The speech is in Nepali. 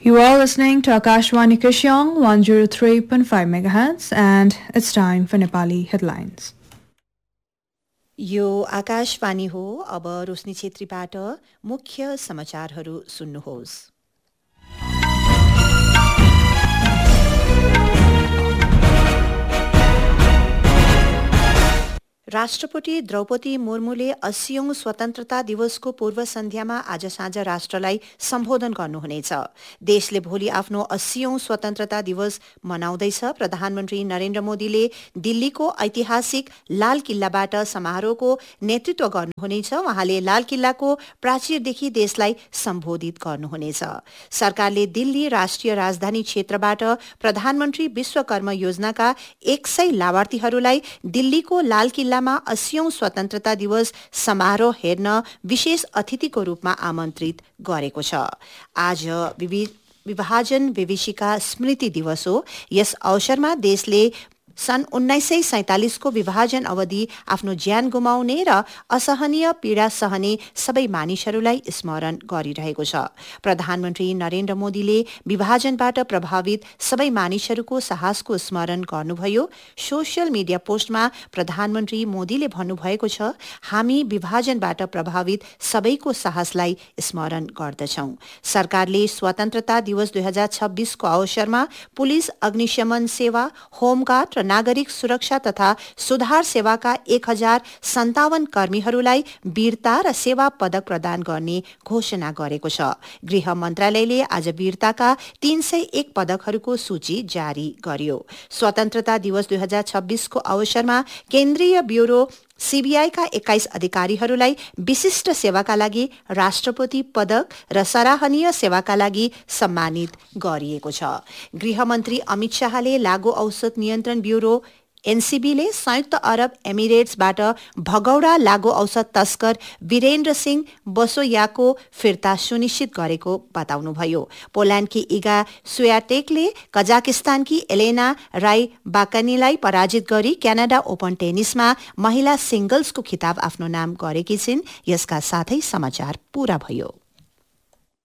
You are listening to Akashvani Kishyong 103.5 MHz and it's time for Nepali headlines. यो आकाशवाणी हो। अब रोशनी छेत्रीबाट मुख्य समाचारहरू सुन्नुहोस्। राष्ट्रपति द्रौपदी मुर्मुले 80औं स्वतन्त्रता दिवसको पूर्व सन्ध्यामा आज साँझ राष्ट्रलाई सम्बोधन गर्नुहुनेछ। देशले भोलि आफ्नो 80औं स्वतन्त्रता दिवस मनाउँदैछ। प्रधानमन्त्री नरेन्द्र मोदीले दिल्लीको ऐतिहासिक लाल किल्लाबाट समारोहको नेतृत्व गर्नुहुनेछ। उहाँले लाल किल्लाको प्राचीरदेखि देशलाई सम्बोधित गर्नुहुनेछ। सरकारले दिल्ली राष्ट्रिय राजधानी क्षेत्रबाट प्रधानमन्त्री विश्वकर्म योजनाका 100 लाभार्थीहरूलाई दिल्लीको लाल किल्ला 80औं स्वतन्त्रता दिवस समारोह हेर्न विशेष अतिथिको रूपमा आमन्त्रित गरेको छ। आज विभाजन विभीषिका स्मृति दिवस हो। यस अवसरमा देशले सन् 1947 को विभाजन अवधि आफ्नो ज्यान गुमाउने र असहनीय पीडा सहने सबै मानिसहरूलाई स्मरण गरिरहेको छ। प्रधानमन्त्री नरेन्द्र मोदीले विभाजनबाट प्रभावित सबै मानिसहरूको साहसको स्मरण गर्नुभयो। सोशल मिडिया पोस्टमा प्रधानमन्त्री मोदीले भन्नुभएको छ, हामी विभाजनबाट प्रभावित सबैको साहसलाई स्मरण गर्दछौं। सरकारले स्वतन्त्रता दिवस 2026 को अवसरमा पुलिस, अग्निशमन सेवा, होमगार्ड र नागरिक सुरक्षा तथा सुधार सेवाका 1057 कर्मीहरूलाई वीरता र सेवा पदक प्रदान गर्ने घोषणा गरेको छ। गृह मन्त्रालयले आज वीरताका 301 पदकहरूको सूची जारी गर्यो। स्वतन्त्रता दिवस 2026 को अवसरमा केन्द्रीय ब्यूरो सीबीआई का 21 अधिकारीहरूलाई विशिष्ट सेवाका लागि राष्ट्रपति पदक र सराहनीय सेवाका लागि सम्मानित गरिएको छ। गृहमन्त्री अमित शाहले लागू औषध नियन्त्रण ब्यूरो एनसीबीले संयुक्त अरब एमिरेट्सबाट भगौडा लागू औषध तस्कर वीरेन्द्र सिंह बसोयाको फिर्ता सुनिश्चित गरेको बताउनुभयो। पोल्यान्डकी इगा स्वियाटेकले कजाकिस्तानकी एलेना राइबाकानीलाई पराजित गरी क्यानाडा ओपन टेनिसमा महिला सिंगल्सको खिताब आफ्नो नाम गरेकी छिन्। यसका साथै समाचार पूरा भयो।